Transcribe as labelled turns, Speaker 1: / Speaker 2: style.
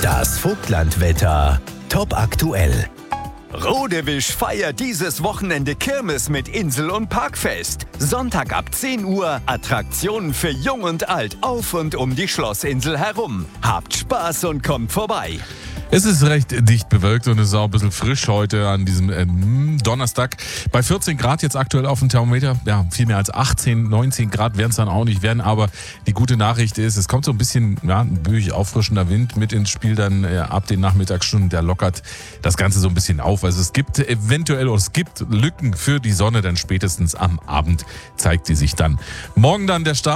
Speaker 1: Das Vogtlandwetter top aktuell. Rodewisch feiert dieses Wochenende Kirmes mit Insel- und Parkfest. Sonntag ab 10 Uhr Attraktionen für Jung und Alt auf und um die Schlossinsel herum. Habt Spaß und kommt vorbei.
Speaker 2: Es ist recht dicht bewölkt und es ist auch ein bisschen frisch heute an diesem Donnerstag. Bei 14 Grad jetzt aktuell auf dem Thermometer. Ja, viel mehr als 18, 19 Grad werden es dann auch nicht werden. Aber die gute Nachricht ist, es kommt so ein bisschen ein böig auffrischender Wind mit ins Spiel dann ab den Nachmittagsstunden. Der lockert das Ganze so ein bisschen auf. Also es gibt Lücken für die Sonne, denn spätestens am Abend zeigt sie sich dann. Morgen dann der Start.